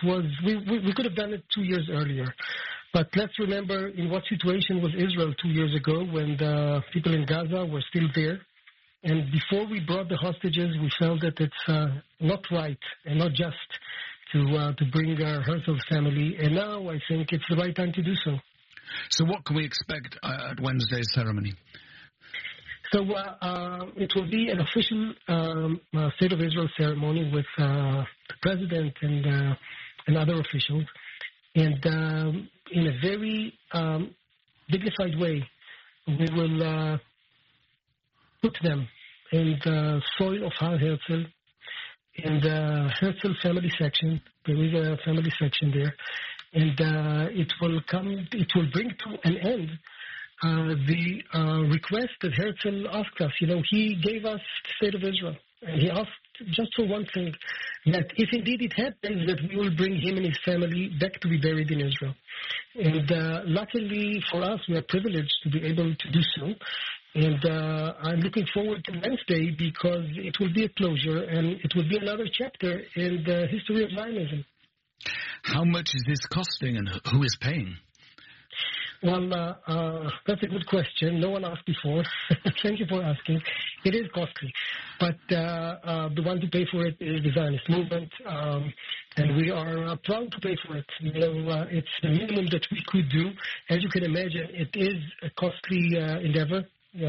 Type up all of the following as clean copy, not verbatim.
was we could have done it 2 years earlier. But let's remember in what situation was Israel 2 years ago when the people in Gaza were still there. And before we brought the hostages, we felt that it's not right and not just to bring Herzl's family. And now I think it's the right time to do so. So what can we expect at Wednesday's ceremony? So it will be an official State of Israel ceremony with the president and other officials. And in a very dignified way, we will put them in the soil of Har Herzl, in the Herzl family section. There is a family section there. And it will bring to an end the request that Herzl asked us. You know, he gave us the State of Israel. And he asked just for one thing, that if indeed it happens, that we will bring him and his family back to be buried in Israel. And luckily for us, we are privileged to be able to do so. And I'm looking forward to Wednesday because it will be a closure and it will be another chapter in the history of Zionism. How much is this costing and who is paying? Well, that's a good question. No one asked before. Thank you for asking. It is costly. But the one to pay for it is the Zionist movement, and we are proud to pay for it. You know, it's the minimum that we could do. As you can imagine, it is a costly endeavor.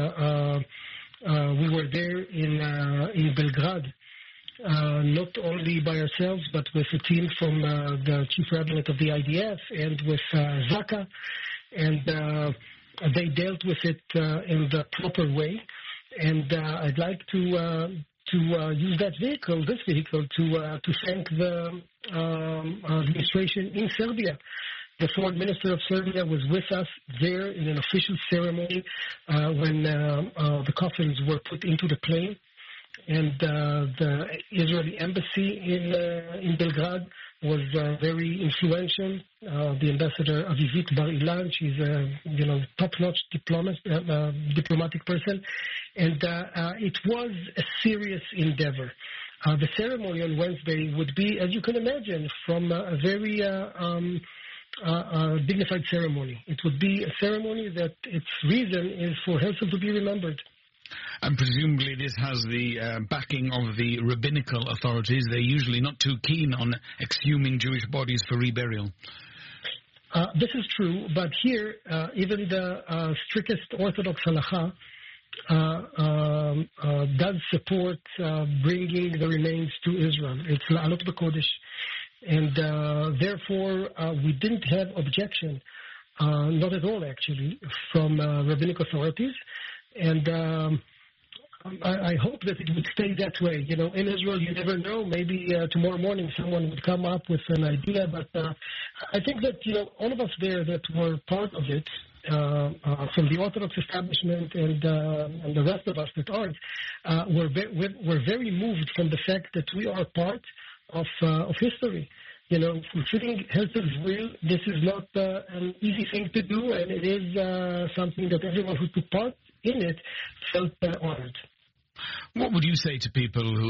We were there in Belgrade, not only by ourselves, but with a team from the chief rabbinate of the IDF and with Zaka. And they dealt with it in the proper way. And I'd like to use this vehicle, to thank the administration in Serbia. The foreign minister of Serbia was with us there in an official ceremony when the coffins were put into the plane. And the Israeli embassy in Belgrade was very influential. The ambassador Avivit Bar Ilan, she's a top-notch diplomatic person, and it was a serious endeavor. The ceremony on Wednesday would be, as you can imagine, from a very dignified ceremony. It would be a ceremony that its reason is for Herzl to be remembered. And presumably this has the backing of the rabbinical authorities. They're usually not too keen on exhuming Jewish bodies for reburial. This is true, but here, even the strictest Orthodox halacha does support bringing the remains to Israel. It's La'alot B'Kodesh. And therefore, we didn't have objection, not at all actually, from rabbinic authorities. And I hope that it would stay that way. You know, in Israel, you never know. Maybe tomorrow morning someone would come up with an idea. But I think that, all of us there that were part of it, from the Orthodox establishment and the rest of us that aren't, were very moved from the fact that we are part of history. Fulfilling Herzl's will, this is not an easy thing to do, and it is something that everyone who took part in it felt honored. What would you say to people who